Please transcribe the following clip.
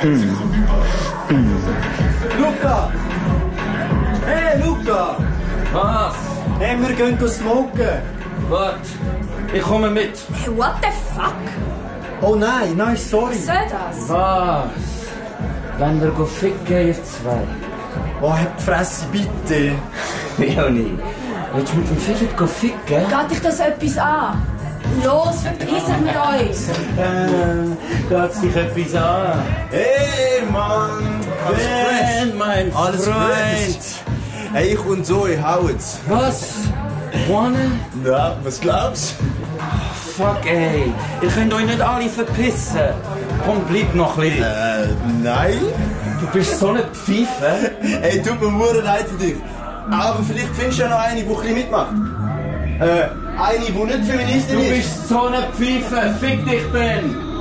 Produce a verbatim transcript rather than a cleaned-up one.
Luca! Hey, Luca! Was? Hey, wir gehen smoken. Warte, ich komme mit. Hey, what the fuck? Oh nein, nein, sorry. Was soll das? Was? Wenn wir go ficken, ihr zwei. Oh, hab die Fresse, bitte. Leonie, willst du mit dem Philipp go ficken? Geht dich das etwas an? Los, verpissen wir uns! Äh, geht's dich etwas an? Hey, Mann! Alles Ben, fresh. mein Alles Freund! fresh. Hey, ich und Zoe, hauen's. Was? Wanne? Ja, was glaubst du? Fuck, ey. Ihr könnt euch nicht alle verpissen. Komm, bleib noch ein bisschen. Äh, nein. Du bist so eine Pfeife. Hey, tut mir hure leid für dich. Aber vielleicht findest du ja noch eine, die ein bisschen mitmacht. Äh, eine, die nicht Feministin Du ist. bist so eine Pfeife. Fick dich, Ben.